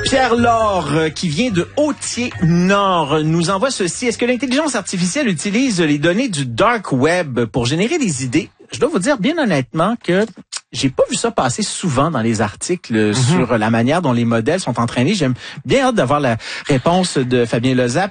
Pierre Laure, qui vient de Hautier-Nord, nous envoie ceci. Est-ce que l'intelligence artificielle utilise les données du dark web pour générer des idées? Je dois vous dire bien honnêtement que j'ai pas vu ça passer souvent dans les articles sur la manière dont les modèles sont entraînés. J'aime bien hâte d'avoir la réponse de Fabien Lozac.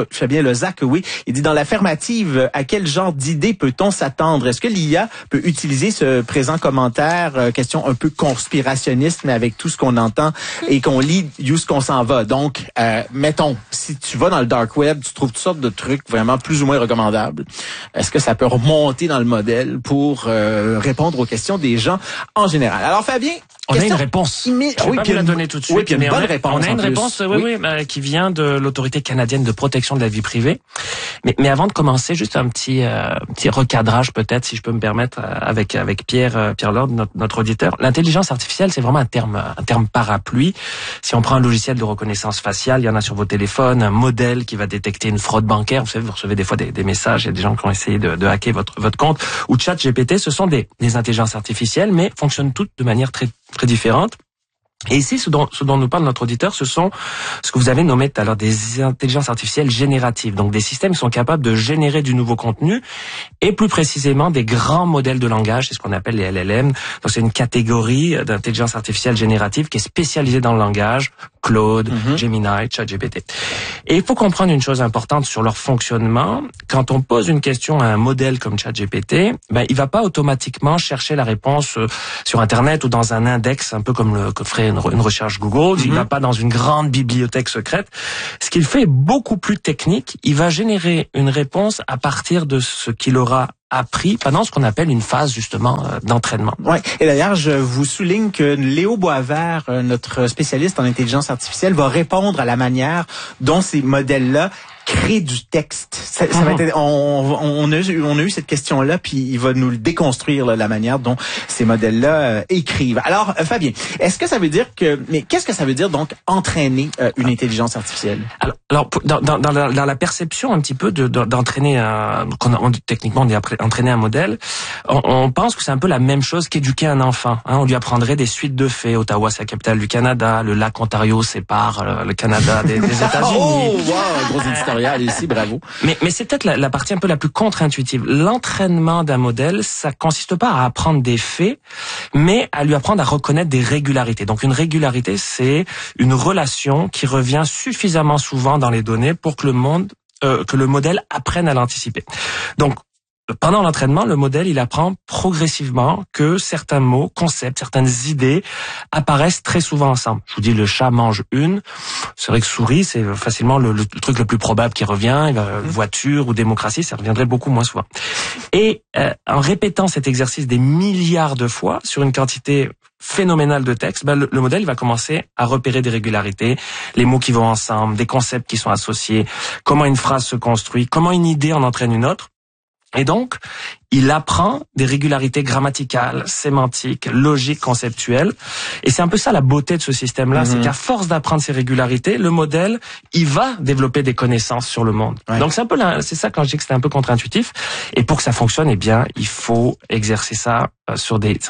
Oui. Il dit, dans l'affirmative, à quel genre d'idées peut-on s'attendre? Est-ce que l'IA peut utiliser ce présent commentaire, question un peu conspirationniste, mais avec tout ce qu'on entend et qu'on lit, où ce qu'on s'en va? Donc, mettons, si tu vas dans le dark web, tu trouves toutes sortes de trucs vraiment plus ou moins recommandables. Est-ce que ça peut remonter dans le modèle pour répondre aux questions des gens en général? Alors, Fabien, on a une réponse. Je vais pas vous la donner tout de suite. Oui, puis une bonne réponse. On a une réponse, qui vient de l'Autorité canadienne de protection de la vie privée. Mais avant de commencer, juste un petit recadrage peut-être, si je peux me permettre, avec Pierre Laure, notre auditeur. L'intelligence artificielle, c'est vraiment un terme parapluie. Si on prend un logiciel de reconnaissance faciale, il y en a sur vos téléphones, un modèle qui va détecter une fraude bancaire. Vous savez, vous recevez des fois des messages, il y a des gens qui ont essayé de hacker votre compte. Ou ChatGPT, ce sont des intelligences artificielles, mais fonctionnent toutes de manière très différente. Et ici, ce dont nous parle notre auditeur, ce sont ce que vous avez nommé tout à l'heure des intelligences artificielles génératives. Donc des systèmes qui sont capables de générer du nouveau contenu et plus précisément des grands modèles de langage, c'est ce qu'on appelle les LLM. Donc c'est une catégorie d'intelligence artificielle générative qui est spécialisée dans le langage, Claude, Gemini, ChatGPT. Et il faut comprendre une chose importante sur leur fonctionnement. Quand on pose une question à un modèle comme ChatGPT, il va pas automatiquement chercher la réponse sur Internet ou dans un index, un peu comme que ferait une recherche Google. Il va pas dans une grande bibliothèque secrète. Ce qu'il fait est beaucoup plus technique. Il va générer une réponse à partir de ce qu'il aura appris pendant ce qu'on appelle une phase justement d'entraînement. Ouais. Et d'ailleurs, je vous souligne que Léo Boisvert, notre spécialiste en intelligence artificielle, va répondre à la manière dont ces modèles-là créent du texte. Ça va être, on a eu cette question-là, puis il va nous le déconstruire la manière dont ces modèles-là écrivent. Alors, Fabien, est-ce que ça veut dire qu'est-ce que ça veut dire donc entraîner une intelligence artificielle? Alors dans la perception un petit peu d'entraîner techniquement on dit entraîner un modèle, on pense que c'est un peu la même chose qu'éduquer un enfant. On lui apprendrait des suites de faits. Ottawa, c'est la capitale du Canada. Le lac Ontario sépare le Canada des États-Unis. Oh, wow, gros éditorial ici, bravo. Mais c'est peut-être la partie un peu la plus contre-intuitive. L'entraînement d'un modèle, ça consiste pas à apprendre des faits, mais à lui apprendre à reconnaître des régularités. Donc une régularité, c'est une relation qui revient suffisamment souvent dans les données pour que le modèle apprenne à l'anticiper. Donc pendant l'entraînement, le modèle, il apprend progressivement que certains mots, concepts, certaines idées apparaissent très souvent ensemble. Je vous dis, le chat mange une. C'est vrai que souris, c'est facilement le truc le plus probable qui revient. Voiture ou démocratie, ça reviendrait beaucoup moins souvent. Et en répétant cet exercice des milliards de fois sur une quantité phénoménale de texte, le modèle il va commencer à repérer des régularités, les mots qui vont ensemble, des concepts qui sont associés, comment une phrase se construit, comment une idée en entraîne une autre. Et donc, il apprend des régularités grammaticales, sémantiques, logiques, conceptuelles. Et c'est un peu ça la beauté de ce système-là, c'est qu'à force d'apprendre ces régularités, le modèle, il va développer des connaissances sur le monde. Ouais. Donc c'est un peu c'est ça quand je dis que c'était un peu contre-intuitif. Et pour que ça fonctionne, eh bien, il faut exercer ça sur des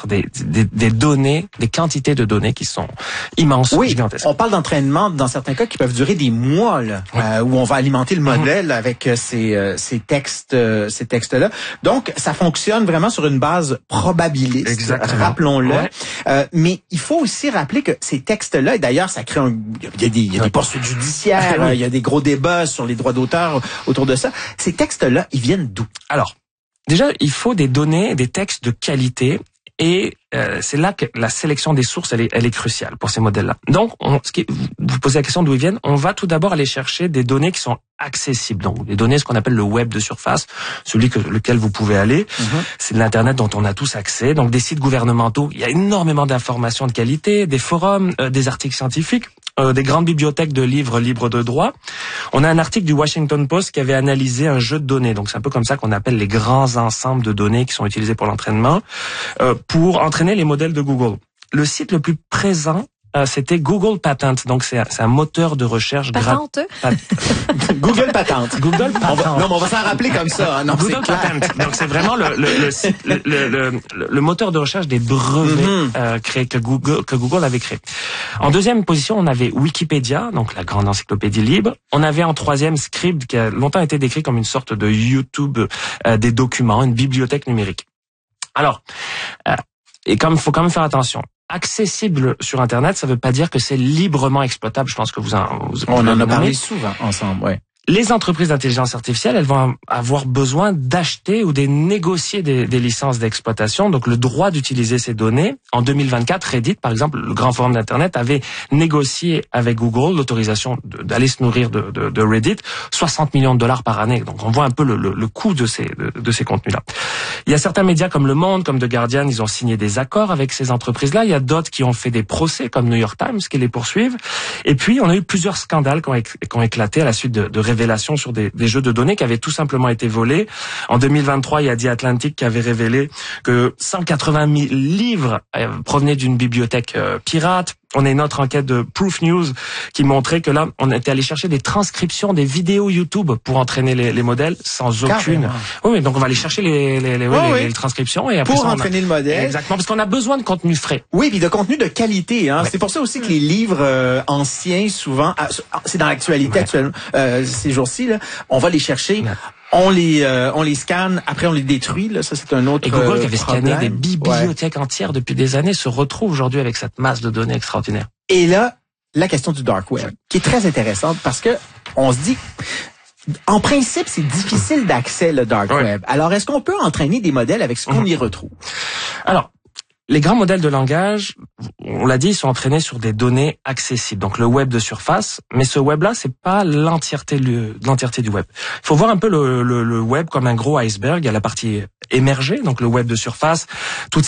données, des quantités de données qui sont immenses, gigantesques. On parle d'entraînement dans certains cas qui peuvent durer des mois, là, où on va alimenter le modèle avec ces textes-là. Donc, ça fonctionne vraiment sur une base probabiliste. Exactement. Rappelons-le. Ouais. Mais il faut aussi rappeler que ces textes-là, et d'ailleurs, ça crée il y a des poursuites judiciaires, il y a des gros débats sur les droits d'auteur autour de ça. Ces textes-là, ils viennent d'où? Alors, déjà, il faut des données, des textes de qualité. Et c'est là que la sélection des sources, elle est cruciale pour ces modèles-là. Donc, vous posez la question d'où ils viennent. On va tout d'abord aller chercher des données qui sont accessibles. Donc, les données, ce qu'on appelle le web de surface, lequel vous pouvez aller. C'est de l'Internet dont on a tous accès. Donc, des sites gouvernementaux. Il y a énormément d'informations de qualité, des forums, des articles scientifiques, des grandes bibliothèques de livres libres de droit. On a un article du Washington Post qui avait analysé un jeu de données. Donc, c'est un peu comme ça qu'on appelle les grands ensembles de données qui sont utilisés pour l'entraînement, pour entraîner les modèles de Google. Le site le plus présent c'était Google Patent. Donc c'est un moteur de recherche Patente. Google Patente. Google Patent. Non, mais on va s'en rappeler comme ça. Hein. Non, Google Patent. Donc c'est vraiment le moteur de recherche des brevets que Google avait créé. En deuxième position, on avait Wikipédia, donc la grande encyclopédie libre. On avait en troisième Scribd, qui a longtemps été décrit comme une sorte de YouTube des documents, une bibliothèque numérique. Alors, et comme faut quand même faire attention. Accessible sur Internet, ça veut pas dire que c'est librement exploitable. Je pense que vous on en a parlé souvent ensemble, ouais. Les entreprises d'intelligence artificielle, elles vont avoir besoin d'acheter ou de négocier des licences d'exploitation, donc le droit d'utiliser ces données. En 2024, Reddit, par exemple, le grand forum d'Internet, avait négocié avec Google l'autorisation d'aller se nourrir de Reddit, $60 millions par année. Donc on voit un peu le coût de ces contenus-là. Il y a certains médias comme Le Monde, comme The Guardian, ils ont signé des accords avec ces entreprises-là. Il y a d'autres qui ont fait des procès, comme New York Times, qui les poursuivent. Et puis, on a eu plusieurs scandales qui ont éclaté à la suite de révélations sur des jeux de données qui avaient tout simplement été volés. En 2023, il y a The Atlantic qui avait révélé que 180 000 livres provenaient d'une bibliothèque pirate. On a une autre enquête de Proof News qui montrait que là, on était allé chercher des transcriptions des vidéos YouTube pour entraîner les modèles sans aucune. Carrément. Oui, donc on va aller chercher les transcriptions et après pour ça, entraîner le modèle. Exactement, parce qu'on a besoin de contenu frais. Oui, puis de contenu de qualité. Hein. Ouais. C'est pour ça aussi que les livres anciens, souvent, c'est dans l'actualité actuellement, ces jours-ci, là, on va les chercher. Ouais. On les scanne, après on les détruit. Là, ça c'est un autre. Et Google qui avait problème. scanné des bibliothèques entières depuis des années se retrouve aujourd'hui avec cette masse de données extraordinaire. Et là, la question du dark web, qui est très intéressante parce que on se dit, en principe, c'est difficile d'accès le dark web. Alors, est-ce qu'on peut entraîner des modèles avec ce qu'on y retrouve? Alors, les grands modèles de langage, on l'a dit, ils sont entraînés sur des données accessibles. Donc le web de surface, mais ce web-là, c'est pas l'entièreté du web. Il faut voir un peu le web comme un gros iceberg. Il y a la partie émergée, donc le web de surface, toutes